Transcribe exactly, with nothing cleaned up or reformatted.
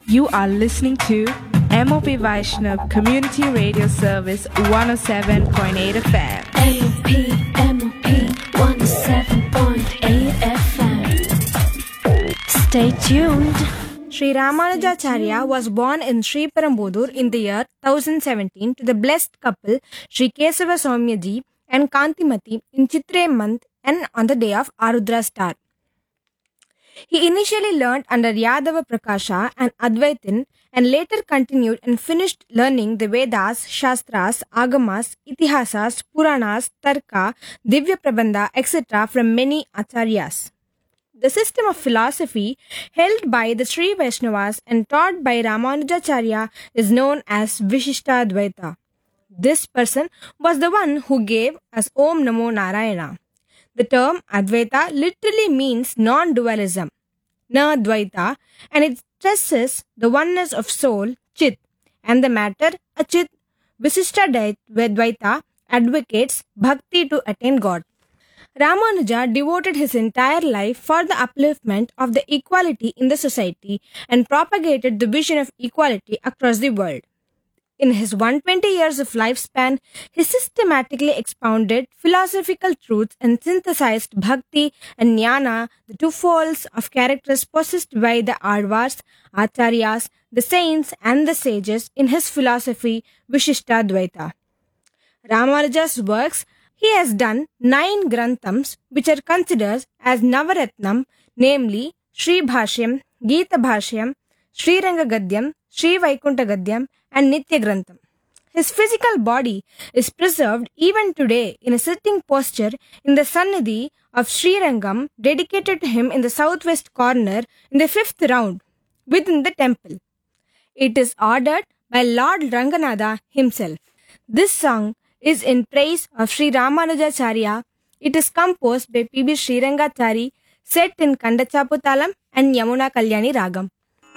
You are listening to M O P Vaishnav Community Radio Service one oh seven point eight F M. M O P, M O P one oh seven point eight F M. Stay tuned. Sri Ramanujacharya was born in Sri Perambudur in the year one thousand seventeen to the blessed couple Sri Kesava Soumyaji and Kantimati in Chitre month and on the day of Arudra star. He initially learnt under Yadava Prakasha and Advaitin and later continued and finished learning the Vedas, Shastras, Agamas, Itihasas, Puranas, Tarka, Divya Prabandha, et cetera from many Acharyas. The system of philosophy held by the Sri Vaishnavas and taught by Ramanujacharya is known as Vishishtadvaita. This person was the one who gave us Om Namo Narayana. The term Advaita literally means non-dualism, na Dvaita, and it stresses the oneness of soul, Chit, and the matter, Achit. Vishishtadvaita advocates bhakti to attain God. Ramanuja devoted his entire life for the upliftment of the equality in the society and propagated the vision of equality across the world. In his one hundred twenty years of lifespan, he systematically expounded philosophical truths and synthesized bhakti and jnana, the two folds of characters possessed by the Advars, Acharyas, the saints and the sages in his philosophy Vishishtadvaita. Ramanuja's works, he has done nine granthams which are considered as Navaratnam, namely Sri Bhashyam, Gita Bhashyam, Sri Ranga Gadyam, Sri Vaikunta Gadyam and Nitya Grantham. His physical body is preserved even today in a sitting posture in the Sannidhi of Sri Rangam dedicated to him in the southwest corner in the fifth round within the temple. It is ordered by Lord Ranganatha himself. This song is in praise of Sri Ramanujacharya. It is composed by P B Srirangachari, set in Kandachaputalam and Yamuna Kalyani Ragam.